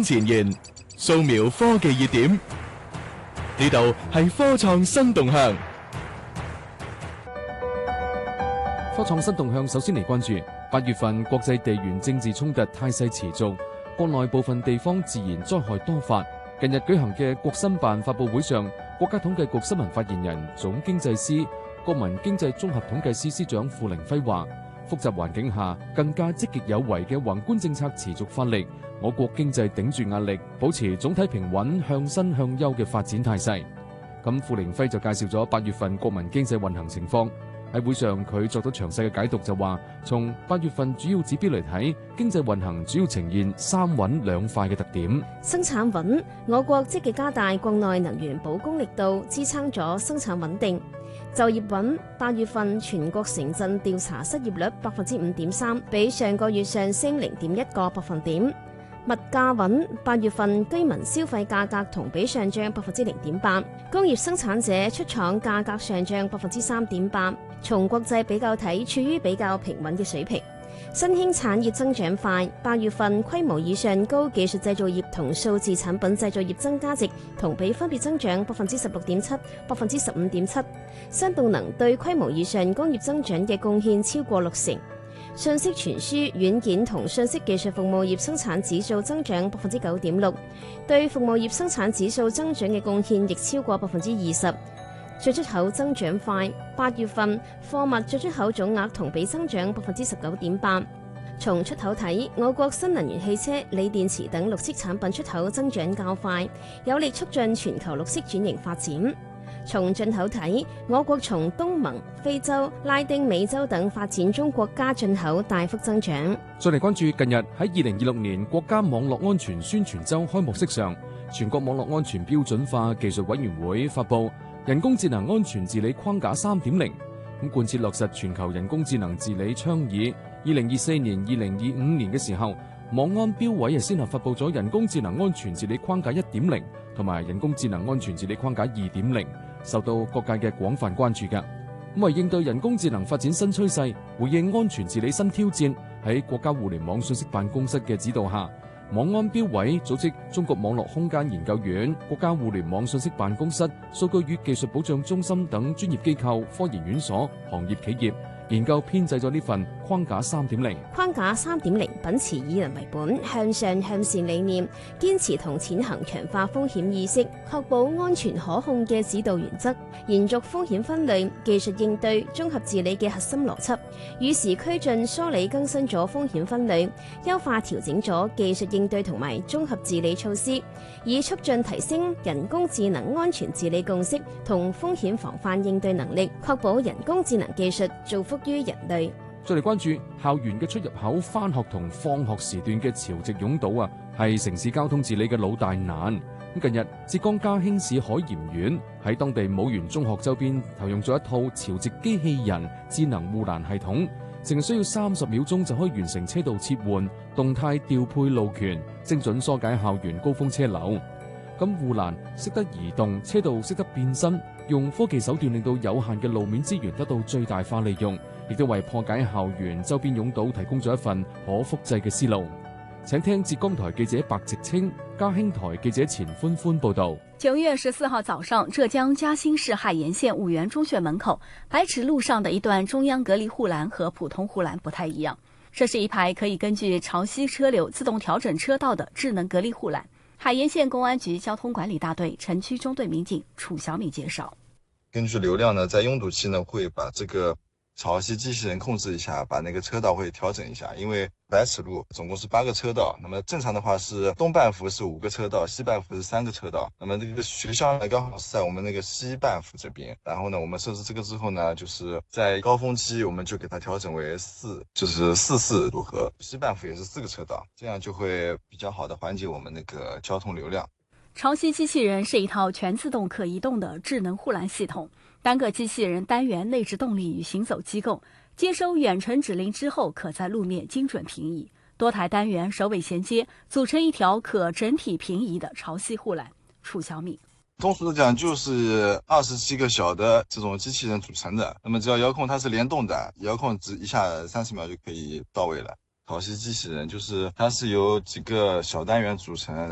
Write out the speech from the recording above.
新前沿，掃描科技熱點。呢度係科創新動向。 科創新動向首先嚟關注8月份國際地緣政治衝突態勢持續，國內部分地方自然災害多發。近日舉行嘅國新辦發佈會上，國家統計局新聞發言人、總經濟司、國民經濟綜合統計司司長傅凌輝話：複雜環境下，更加積極有為嘅宏觀政策持續發力，我國經濟頂住壓力，保持總體平穩向新向優嘅發展態勢。咁傅凌輝就介紹咗8月份國民經濟運行情況。喺會上佢作咗詳細嘅解讀，就話從8月份主要指標嚟睇，經濟運行主要呈現3穩2快嘅特點。 生產穩，我國積極加大國內能源保供力度，支撐咗生產穩定。就業穩，8月份全國城鎮調查失業率5.3%，比上個月上升0.1個百分點。物價穩，8月份居民消費價格同比上漲0.8%，工業生產者出廠價格上漲3.8%。從國際比較睇，處於比較平穩嘅水平。新興產業增長快，8月份規模以上高技術製造業同數字產品製造業增加值同比分別增長16.7%、15.7%。新動能對規模以上工業增長嘅貢獻超過60%。信息傳輸、軟件同信息技術服務業生產指數增長9.6%，對服務業生產指數增長嘅貢獻亦超過20%。進出口增長快，8月份貨物進出口總額同比增長19.8%。從出口睇，我國新能源汽車、鋰電池等綠色產品出口增長較快，有力促進全球綠色轉型發展。從進口睇，我國從東盟、非洲、拉丁美洲等發展中國家進口大幅增長。 再嚟關注近日喺2026年國家網絡安全宣傳週開幕式上，全國網絡安全標準化技術委員會發布人工智能安全治理框架 3.0， 貫徹落實全球人工智能治理倡議。2024年、2025年嘅時候，網安標委先後發布咗人工智能安全治理框架 1.0 同埋人工智能安全治理框架 2.0， 受到各界嘅廣泛關注㗎。為應對人工智能發展新趨勢，回應安全治理新挑戰，喺國家互聯網信息辦公室嘅指導下，網安標委組織中國網絡空間研究院、國家互聯網信息辦公室、數據與技術保障中心等專業機構、科研院所、行業企業研究編製咗呢份框架 3.0。 框架 3.0 秉持以人為本、向上向善理念，堅持同踐行強化風險意識，確保安全可控嘅指導原則，延續風險分類、技術應對、綜合治理嘅核心邏輯，與時俱進梳理更新咗風險分類，優化調整咗技術應對同埋綜合治理措施，以促進提升人工智能安全治理共識同風險防範應對能力，確保人工智能技術造福於人類。 再嚟關注校園嘅出入口、返學同放學時段嘅潮汐擁堵係城市交通治理嘅老大難。近日，浙江嘉興市海鹽縣喺當地武園中學周邊投用咗一套潮汐機器人智能護欄系統，淨需要30秒鐘就可以完成車道切換、動態調配路權，精準疏解校園高峰車流。咁護欄識得移動，車道識得變身，用科技手段令到有限嘅路面資源得到最大化利用，亦都為破解校園周邊擁堵提供咗一份可複製嘅思路。請聽浙江台記者白直清、嘉興台記者錢歡歡報道。 9月14號早上，浙江嘉興市海鹽縣五原中學門口白尺路上的一段中央隔離護欄和普通護欄不太一樣，這是一排可以根據潮汐車流自動調整車道的智能隔離護欄。海鹽縣公安局交通管理大隊城區中隊民警楚小米介紹， 根據流量呢，在擁堵期呢會把這個潮汐機器人控制一下，把那個車道會調整一下。因為白尺路總共是8個車道，那麼正常的話是東半幅是5個車道，西半幅是3個車道。那麼這個學校呢剛好是在我們那個西半幅這邊，然後呢我們設置這個之後呢，就是在高峰期我們就給它調整為4，就是4-4組合，西半幅也是4個車道，這樣就會比較好的緩解我們那個交通流量。 潮汐機器人是一套全自動可移動的智能護欄系統，單個機器人單元內置動力與行走機構，接收遠程指令之後可在路面精準平移，多台單元首尾銜接，組成一條可整體平移的潮汐護欄。楚小米通俗的講就是27個小的這種機器人組成的，那麼只要遙控它是聯動的，遙控只一下30秒就可以到位了。潮汐機器人就是它是由幾個小單元組成，